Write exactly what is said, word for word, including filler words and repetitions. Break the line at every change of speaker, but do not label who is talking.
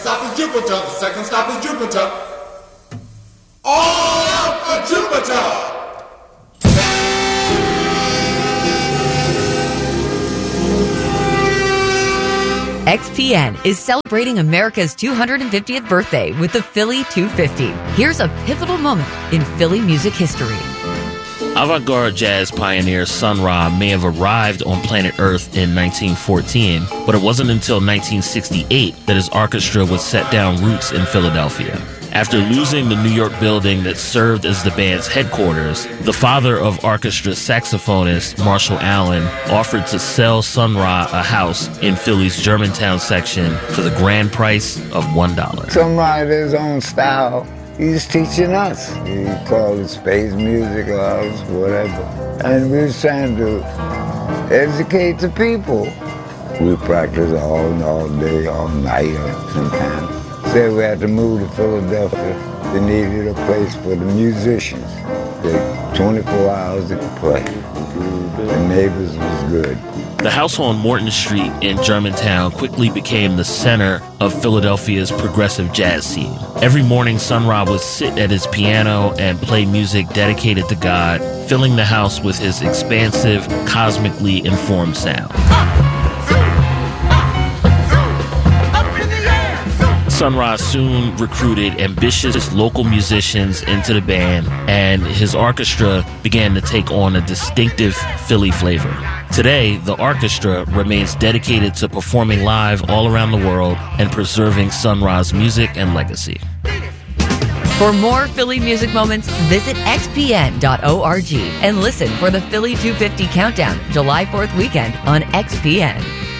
Stop is Jupiter, the second stop is Jupiter. All out for Jupiter!
X P N is celebrating America's two hundred fiftieth birthday with the Philly two fifty. Here's a pivotal moment in Philly music history.
Avant-garde jazz pioneer Sun Ra may have arrived on planet Earth in nineteen fourteen, but it wasn't until nineteen sixty-eight that his orchestra would set down roots in Philadelphia. After losing the New York building that served as the band's headquarters, the father of orchestra saxophonist Marshall Allen offered to sell Sun Ra a house in Philly's Germantown section for the grand price of one dollar.
Sun Ra had his own style. He's teaching us. He called it space music house, whatever. And we was trying to educate the people. We practiced all, all day, all night, or sometimes. Said we had to move to Philadelphia. They needed a place for the musicians. They twenty-four hours they could play. The neighbors was good.
The house on Morton Street in Germantown quickly became the center of Philadelphia's progressive jazz scene. Every morning, Sun Ra would sit at his piano and play music dedicated to God, filling the house with his expansive, cosmically informed sound. Sun Ra soon recruited ambitious local musicians into the band, and his orchestra began to take on a distinctive Philly flavor. Today, the orchestra remains dedicated to performing live all around the world and preserving Sun Ra's music and legacy.
For more Philly music moments, visit x p n dot org and listen for the Philly two fifty Countdown July fourth weekend on X P N.